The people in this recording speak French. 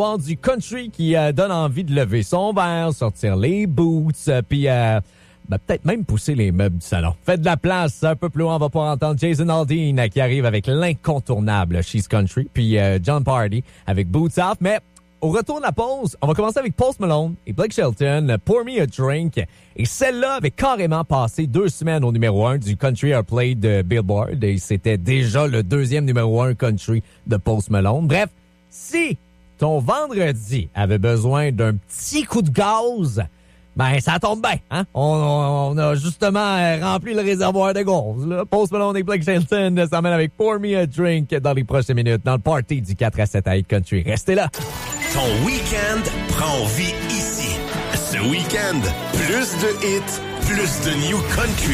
part du country qui donne envie de lever son verre, sortir les boots, puis peut-être même pousser les meubles du salon. Faites de la place. Un peu plus loin, on va pouvoir entendre Jason Aldean qui arrive avec l'incontournable She's Country, puis John Party avec Boots Off. Mais au retour de la pause, on va commencer avec Post Malone et Blake Shelton, Pour Me a Drink. Et celle-là avait carrément passé 2 semaines au numéro 1 du Country Airplay de Billboard. Et c'était déjà le 2e numéro 1 country de Post Malone. Bref, si ton vendredi avait besoin d'un petit coup de gaz, ben ça tombe bien, hein? On a justement rempli le réservoir de gaz, là. Post Malone et Blake Shelton s'emmènent avec Pour Me a Drink dans les prochaines minutes dans le party du 4 à 7 à Hit Country. Restez là! Ton week-end prend vie ici. Ce week-end, plus de hits, plus de new country.